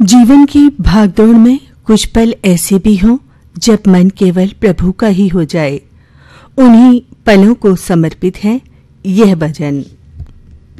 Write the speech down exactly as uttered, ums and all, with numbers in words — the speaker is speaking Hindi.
जीवन की भागदौड़ में कुछ पल ऐसे भी हों जब मन केवल प्रभु का ही हो जाए। उन्हीं पलों को समर्पित है यह भजन।